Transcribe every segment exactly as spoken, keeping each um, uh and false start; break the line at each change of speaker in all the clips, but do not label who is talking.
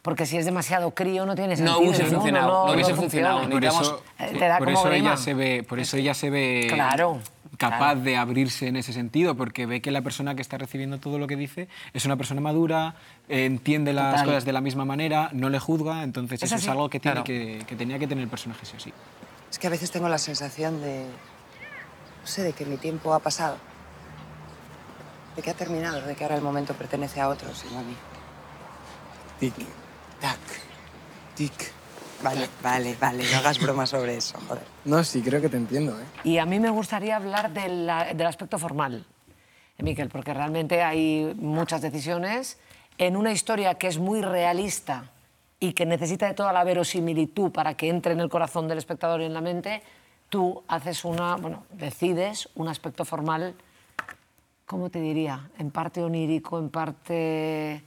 porque si es demasiado crío no tiene sentido.
No hubiese
¿no?
funcionado,
no, no,
no hubiese
no
funcionado.
funciona.
Por eso,
Eh, te da
por
como
eso
grima.
ella se ve, por eso ella se ve
Claro,
capaz
claro.
de abrirse en ese sentido, porque ve que la persona que está recibiendo todo lo que dice es una persona madura, eh, entiende las
Total.
cosas de la misma manera, no le juzga, entonces
Es
eso
así.
es algo que, tiene
Claro.
que, que tenía que tener el personaje sí o sí.
Es que a veces tengo la sensación de... No sé, de que mi tiempo ha pasado. De que ha terminado, de que ahora el momento pertenece a otros y no a mí.
Tic, tac, tic.
Vale, vale, vale, no hagas bromas sobre eso, joder.
No, sí, creo que te entiendo, ¿eh?
Y a mí me gustaría hablar de la- del aspecto formal, eh, Miquel, porque realmente hay muchas decisiones en una historia que es muy realista y que necesita de toda la verosimilitud para que entre en el corazón del espectador y en la mente. Tú haces una, bueno, decides un aspecto formal, ¿cómo te diría? En parte onírico, en parte...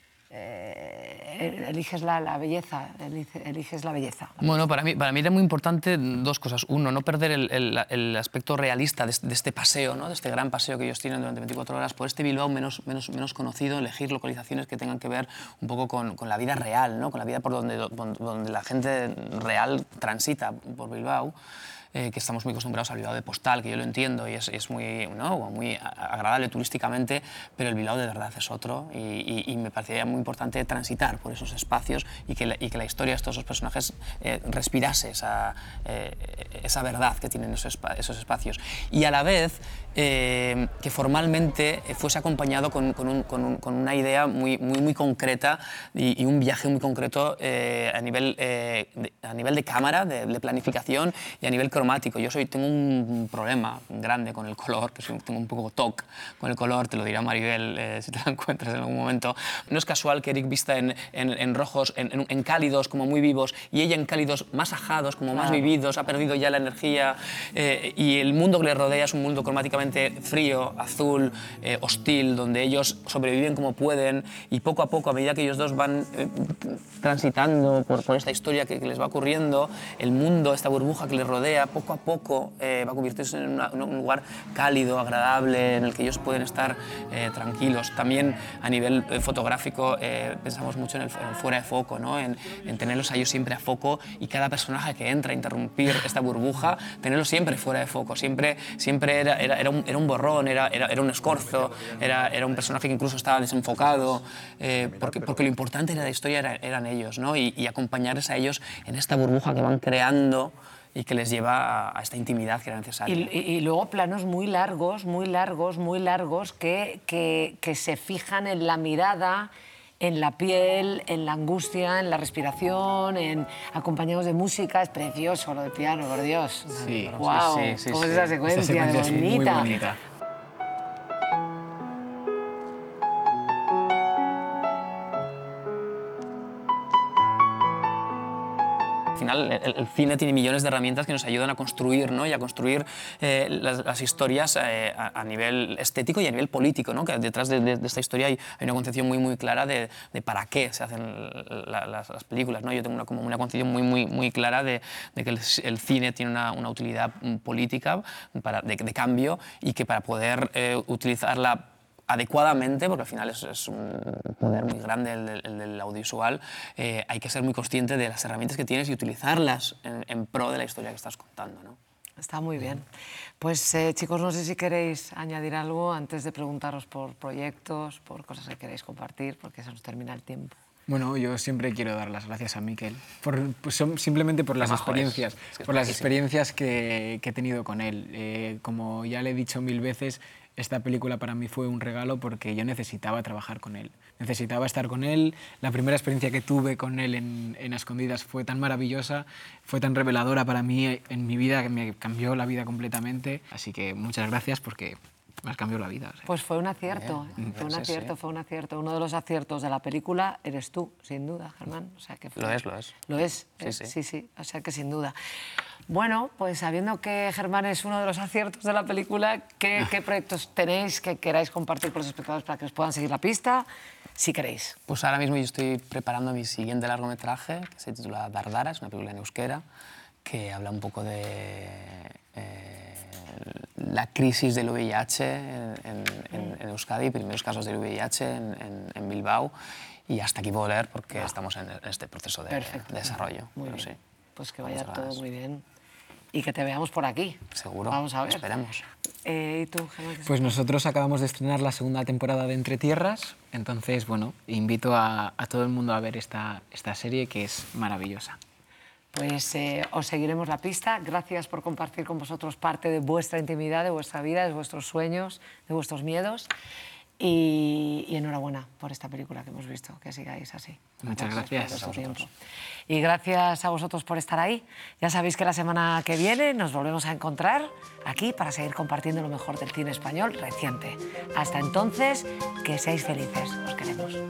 eh, eliges la, la belleza, elige- eliges la belleza.
Bueno, para mí, para mí era muy importante dos cosas. Uno, no perder el, el- el aspecto realista de, este- de este paseo, ¿no? De este gran paseo que ellos tienen durante veinticuatro horas por este Bilbao menos, menos, menos conocido, elegir localizaciones que tengan que ver un poco con, con la vida real, ¿no? Con la vida por donde, donde, donde la gente real transita por Bilbao. Eh, que estamos muy acostumbrados al Bilbao de postal, que yo lo entiendo y es, es muy, ¿no? muy agradable turísticamente, pero el Bilbao de verdad es otro y, y, y me parecía muy importante transitar por esos espacios y que la, y que la historia de estos dos personajes eh, respirase esa, eh, esa verdad que tienen esos, esos espacios. Y a la vez eh, que formalmente fuese acompañado con, con, un, con, un, con una idea muy, muy, muy concreta y, y un viaje muy concreto eh, a, nivel, eh, de, a nivel de cámara, de, de planificación y a nivel cromático. Yo soy, tengo un problema grande con el color, que soy, tengo un poco toc con el color, te lo dirá Maribel eh, si te la encuentras en algún momento. No es casual que Eric vista en, en, en rojos, en, en, en cálidos como muy vivos y ella en cálidos más ajados, como más
Claro.
vividos, ha perdido ya la energía eh, y el mundo que les rodea es un mundo cromáticamente frío, azul, eh, hostil, donde ellos sobreviven como pueden y poco a poco, a medida que ellos dos van eh, transitando por, por esta historia que, que les va ocurriendo, el mundo, esta burbuja que les rodea, poco a poco eh, va a convertirse en, una, en un lugar cálido, agradable, en el que ellos pueden estar eh, tranquilos. También a nivel eh, fotográfico eh, pensamos mucho en el, en el fuera de foco, ¿no? en, en tenerlos a ellos siempre a foco y cada personaje que entra a interrumpir esta burbuja, tenerlos siempre fuera de foco. Siempre, siempre era, era, era, un, era un borrón, era, era, era un escorzo, era, era un personaje que incluso estaba desenfocado, eh, porque, porque lo importante de la historia era, eran ellos, ¿no? y, y acompañarles a ellos en esta burbuja que van creando y que les lleva a, a esta intimidad que era necesaria.
Y, y, y luego planos muy largos, muy largos, muy largos, que, que, que se fijan en la mirada, en la piel, en la angustia, en la respiración, en acompañados de música. Es precioso lo del piano, por Dios.
Sí,
wow,
sí, sí,
¿cómo
sí.
es esa
Esta
secuencia,
secuencia es
de
muy
bonita?
bonita.
Al final, el, el cine tiene millones de herramientas que nos ayudan a construir, ¿no? y a construir eh, las, las historias eh, a, a nivel estético y a nivel político, ¿no? Que detrás de, de, de esta historia hay, hay una concepción muy, muy clara de, de para qué se hacen la, las, las películas, ¿no? Yo tengo una, como una concepción muy, muy, muy clara de, de que el, el cine tiene una, una utilidad política para, de, de cambio y que para poder eh, utilizarla adecuadamente, porque al final es, es un poder muy grande el, el, el del audiovisual, eh, hay que ser muy consciente de las herramientas que tienes y utilizarlas en, en pro de la historia que estás contando, ¿no?
Está muy bien. Pues eh, chicos, no sé si queréis añadir algo antes de preguntaros por proyectos, por cosas que queréis compartir, porque se nos termina el tiempo.
Bueno, yo siempre quiero dar las gracias a Miquel, por, pues, son- simplemente por las
majo es.
experiencias,
Es que es
por las
majísimo.
experiencias que, que he tenido con él. Eh, como ya le he dicho mil veces, esta película para mí fue un regalo porque yo necesitaba trabajar con él, necesitaba estar con él. La primera experiencia que tuve con él en, en A Escondidas fue tan maravillosa, fue tan reveladora para mí en mi vida, que me cambió la vida completamente. Así que muchas gracias porque me has cambiado la vida. O sea.
Pues fue un acierto,
Bien,
fue un
sí,
acierto,
sí.
fue un acierto. Uno de los aciertos de la película eres tú, sin duda, Germán. O sea que fue-
Lo es, lo es.
Lo es,
Sí,
eh,
sí.
sí, sí, o sea que sin duda. Bueno, pues sabiendo que Germán es uno de los aciertos de la película, ¿qué, qué proyectos tenéis que queráis compartir con los espectadores para que os puedan seguir la pista? Si queréis.
Pues ahora mismo yo estoy preparando mi siguiente largometraje, que se titula Dardara, es una película en euskera, que habla un poco de eh, la crisis del V I H en, en, en Euskadi, primeros casos del V I H en, en, en Bilbao, y hasta aquí puedo leer porque estamos en este proceso de,
Perfecto.
de desarrollo.
Muy
pero
bien.
sí.
Pues que vaya
Muchas
todo
gracias.
muy bien y que te veamos por aquí.
Seguro.
Vamos a ver.
Esperemos.
Eh, ¿Y tú, Gemma?
Pues nosotros acabamos de estrenar la segunda temporada de Entre Tierras, entonces, bueno, invito a, a todo el mundo a ver esta, esta serie que es maravillosa.
Pues eh, os seguiremos la pista. Gracias por compartir con vosotros parte de vuestra intimidad, de vuestra vida, de vuestros sueños, de vuestros miedos. Y, y enhorabuena por esta película que hemos visto, que sigáis así.
Muchas
por
gracias.
vuestro
A vosotros.
tiempo. Y gracias a vosotros por estar ahí. Ya sabéis que la semana que viene nos volvemos a encontrar aquí para seguir compartiendo lo mejor del cine español reciente. Hasta entonces, que seáis felices. Os queremos.